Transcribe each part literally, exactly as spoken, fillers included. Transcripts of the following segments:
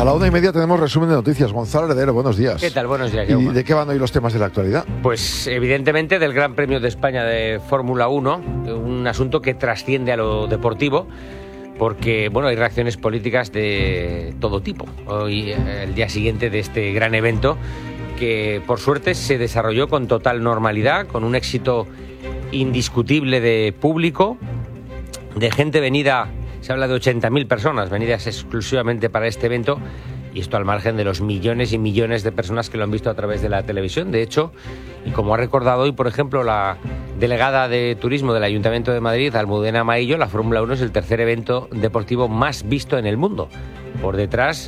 A la una y media tenemos resumen de noticias. Gonzalo Heredero, buenos días. ¿Qué tal? Buenos días, ¿Y Jaume. de qué van hoy los temas de la actualidad? Pues evidentemente del Gran Premio de España de Fórmula uno, un asunto que trasciende a lo deportivo, porque bueno, hay reacciones políticas de todo tipo. Hoy, el día siguiente de este gran evento, que por suerte se desarrolló con total normalidad, con un éxito indiscutible de público, de gente venida. Se habla de ochenta mil personas venidas exclusivamente para este evento, y esto al margen de los millones y millones de personas que lo han visto a través de la televisión. De hecho, y como ha recordado hoy, por ejemplo, la delegada de turismo del Ayuntamiento de Madrid, Almudena Maillo, la Fórmula uno es el tercer evento deportivo más visto en el mundo, por detrás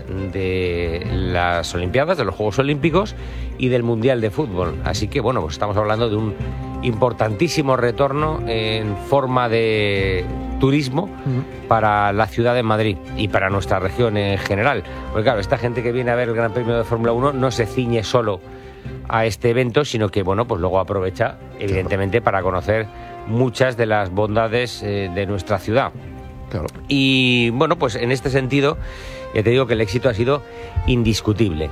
de las Olimpiadas, de los Juegos Olímpicos y del Mundial de Fútbol. Así que, bueno, pues estamos hablando de un importantísimo retorno en forma de turismo uh-huh. para la ciudad de Madrid y para nuestra región en general. Porque claro, esta gente que viene a ver el Gran Premio de Fórmula uno no se ciñe solo a este evento, sino que, bueno, pues luego aprovecha, evidentemente, para conocer muchas de las bondades eh, de nuestra ciudad. Claro. Y, bueno, pues en este sentido, ya te digo que el éxito ha sido indiscutible.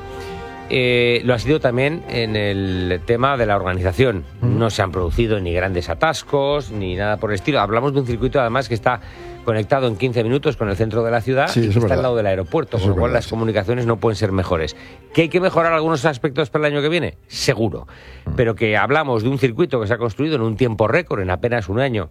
Eh, lo ha sido también en el tema de la organización. No se han producido ni grandes atascos ni nada por el estilo. Hablamos de un circuito además que está conectado en quince minutos con el centro de la ciudad, sí, y que está al lado del aeropuerto, eso con lo cual verdad, las sí. comunicaciones no pueden ser mejores. ¿Que hay que mejorar algunos aspectos para el año que viene? Seguro. Mm. Pero que hablamos de un circuito que se ha construido en un tiempo récord, en apenas un año,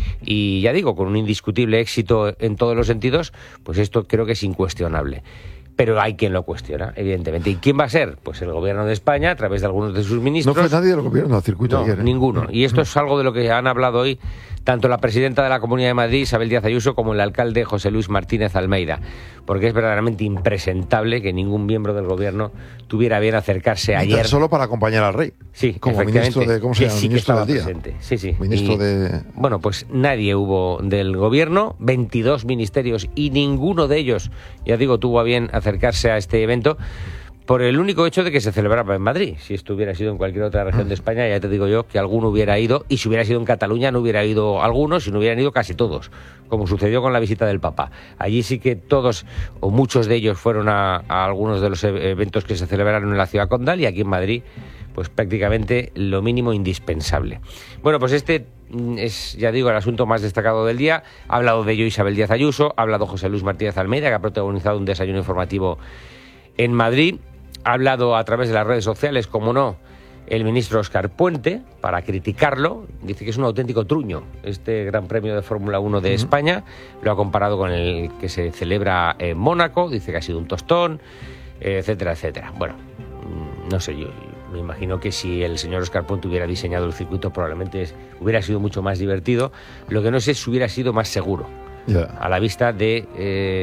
y ya digo, con un indiscutible éxito en todos los sentidos, pues esto creo que es incuestionable. Pero hay quien lo cuestiona, evidentemente. ¿Y quién va a ser? Pues el Gobierno de España, a través de algunos de sus ministros. No fue nadie del Gobierno al circuito no, ayer, ¿eh? ninguno. Y esto es algo de lo que han hablado hoy tanto la presidenta de la Comunidad de Madrid, Isabel Díaz Ayuso, como el alcalde José Luis Martínez Almeida. Porque es verdaderamente impresentable que ningún miembro del Gobierno tuviera bien acercarse ayer. Tan solo para acompañar al rey. Sí, como ministro de, ¿cómo se llama? Sí, ministro que del día. Presente. Sí, sí. Ministro y, de... Bueno, pues nadie hubo del Gobierno, veintidós ministerios, y ninguno de ellos, ya digo, tuvo a bien acercarse a este evento, por el único hecho de que se celebraba en Madrid. Si esto hubiera sido en cualquier otra región de España, ya te digo yo que alguno hubiera ido, y si hubiera sido en Cataluña no hubiera ido algunos, sino hubieran ido casi todos, como sucedió con la visita del Papa. Allí sí que todos o muchos de ellos fueron a, a algunos de los eventos que se celebraron en la ciudad condal, y aquí en Madrid pues prácticamente lo mínimo indispensable. Bueno, pues este es, ya digo, el asunto más destacado del día. Ha hablado de ello Isabel Díaz Ayuso, ha hablado José Luis Martínez Almeida, que ha protagonizado un desayuno informativo en Madrid. Ha hablado a través de las redes sociales, como no, el ministro Óscar Puente, para criticarlo. Dice que es un auténtico truño este Gran Premio de Fórmula uno de uh-huh. España. Lo ha comparado con el que se celebra en Mónaco. Dice que ha sido un tostón, etcétera, etcétera. Bueno, no sé, yo me imagino que si el señor Óscar Puente hubiera diseñado el circuito, probablemente es, hubiera sido mucho más divertido. Lo que no sé es si hubiera sido más seguro, yeah. a la vista de... Eh,